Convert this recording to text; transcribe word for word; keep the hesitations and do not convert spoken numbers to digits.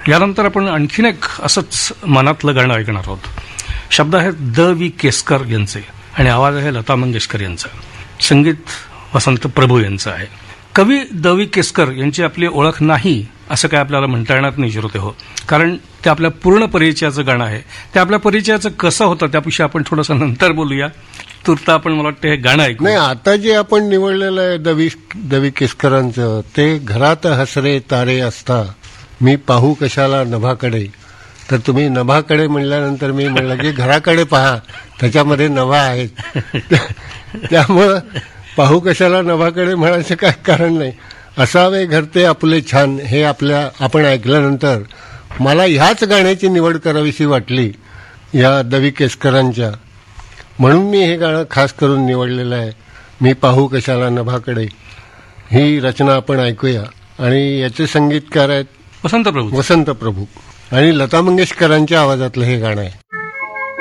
यानंतर आपण आणखीन एक असंच मनातलं गाणं ऐकणार आहोत. शब्द आहेत द वी केसकर यांचे आणि आवाज आहे लता मंगेशकर यांचा. संगीत वसंत प्रभू यांचं आहे. कवी द वी केसकर यांची आपली ओळख नाही असं काय आपल्याला म्हणता येणार नाही श्रोते हो, कारण ते आपल्या पूर्ण परिचयाचं गाणं आहे. ते आपल्या परिचयाचं कसं होतं त्याविषयी आपण थोडंसं नंतर बोलूया. तुर्ता आपण मला वाटतं हे गाणं ऐकू. नाही, आता जे आपण निवडलेलं आहे दवी दवी केसकरांचं, ते घरात हसरे तारे असता मी पाहू कशाला नभाकडे. तर तुम्ही नभाकडे म्हणल्यानंतर मी म्हणलं की घराकडे पहा, त्याच्यामध्ये नभा आहेत. त्यामुळं पाहू कशाला नभाकडे म्हणायचं काय कारण नाही. असावे घरते आपले छान हे आपल्या आपण ऐकल्यानंतर मला ह्याच गाण्याची निवड करावीशी वाटली या दवी केसकरांच्या, म्हणून मी हे गाणं खास करून निवडलेलं आहे. मी पाहू कशाला नभाकडे ही रचना आपण ऐकूया. आणि याचे संगीतकार आहेत वसंत प्रभू वसंत प्रभू आणि लता मंगेशकरांच्या आवाजातलं हे गाणं आहे.